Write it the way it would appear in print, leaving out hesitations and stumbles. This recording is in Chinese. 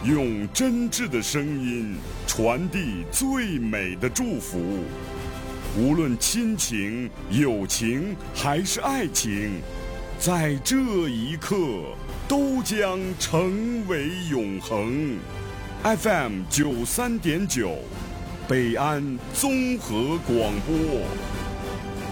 用真挚的声音传递最美的祝福。无论亲情、友情还是爱情，在这一刻都将成为永恒。FM 93.9，北安综合广播。